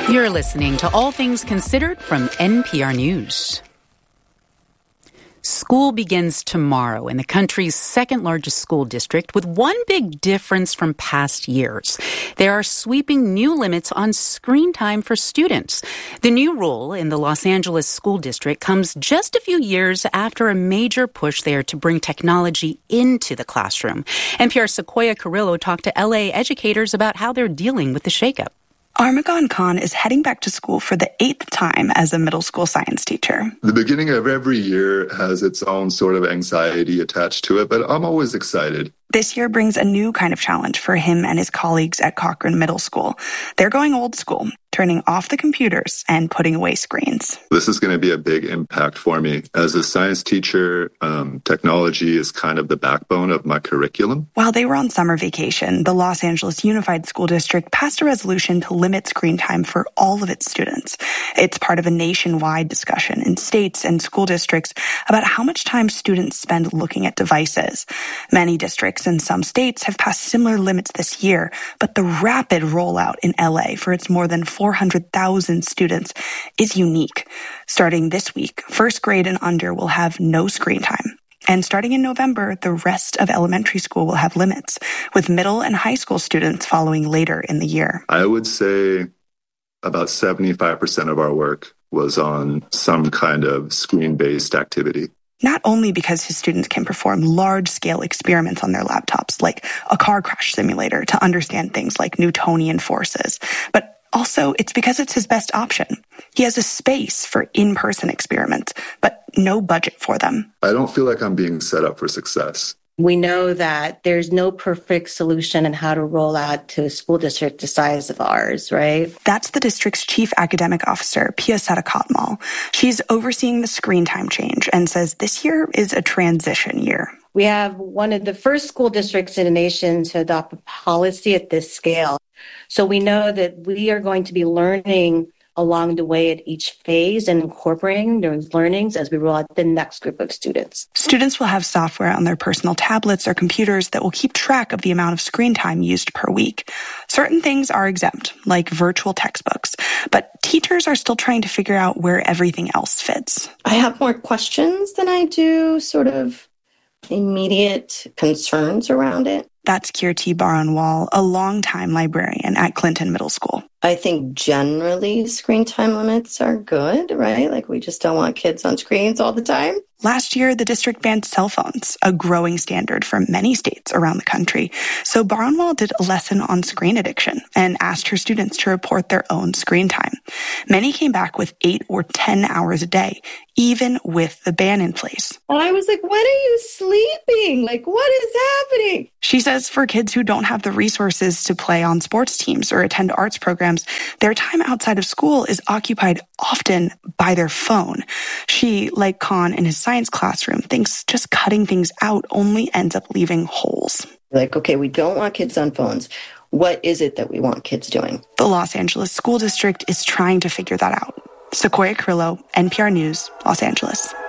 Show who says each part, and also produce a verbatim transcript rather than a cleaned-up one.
Speaker 1: You're listening to All Things Considered from N P R News. School begins tomorrow in the country's second largest school district with one big difference from past years. There are sweeping new limits on screen time for students. The new rule in the Los Angeles school district comes just a few years after a major push there to bring technology into the classroom. N P R's Sequoia Carrillo talked to L A educators about how they're dealing with the shakeup.
Speaker 2: Armagon Khan is heading back to school for the eighth time as a middle school science teacher.
Speaker 3: The beginning of every year has its own sort of anxiety attached to it, but I'm always excited.
Speaker 2: This year brings a new kind of challenge for him and his colleagues at Cochran Middle School. They're going old school, turning off the computers and putting away screens.
Speaker 3: This is going to be a big impact for me. As a science teacher, um, technology is kind of the backbone of my curriculum.
Speaker 2: While they were on summer vacation, the Los Angeles Unified School District passed a resolution to limit screen time for all of its students. It's part of a nationwide discussion in states and school districts about how much time students spend looking at devices. Many districts in some states have passed similar limits this year, but the rapid rollout in L A for its more than four hundred thousand students is unique. Starting this week, first grade and under will have no screen time. And starting in November, the rest of elementary school will have limits, with middle and high school students following later in the year.
Speaker 3: I would say about seventy-five percent of our work was on some kind of screen-based activity.
Speaker 2: Not only because his students can perform large-scale experiments on their laptops, like a car crash simulator, to understand things like Newtonian forces, but also it's because it's his best option. He has a space for in-person experiments, but no budget for them.
Speaker 3: I don't feel like I'm being set up for success.
Speaker 4: We know that there's no perfect solution in how to roll out to a school district the size of ours, right?
Speaker 2: That's the district's chief academic officer, Pia Satakatmal. She's overseeing the screen time change and says this year is a transition year.
Speaker 4: We have one of the first school districts in the nation to adopt a policy at this scale. So we know that we are going to be learning along the way at each phase and incorporating those learnings as we roll out the next group of students.
Speaker 2: Students will have software on their personal tablets or computers that will keep track of the amount of screen time used per week. Certain things are exempt, like virtual textbooks, but teachers are still trying to figure out where everything else fits.
Speaker 5: I have more questions than I do sort of immediate concerns around it.
Speaker 2: That's Kirti Baranwal, a longtime librarian at Clinton Middle School.
Speaker 5: I think generally screen time limits are good, right? Like we just don't want kids on screens all the time.
Speaker 2: Last year, the district banned cell phones, a growing standard for many states around the country. So Baranwal did a lesson on screen addiction and asked her students to report their own screen time. Many came back with eight or ten hours a day, even with the ban in place.
Speaker 5: And I was like, when are you sleeping? Like, what is happening?
Speaker 2: She says for kids who don't have the resources to play on sports teams or attend arts programs, their time outside of school is occupied often by their phone. She, like Khan in his science classroom, thinks just cutting things out only ends up leaving holes.
Speaker 5: Like, okay, we don't want kids on phones. What is it that we want kids doing?
Speaker 2: The Los Angeles School District is trying to figure that out. Sequoia Carrillo, N P R News, Los Angeles.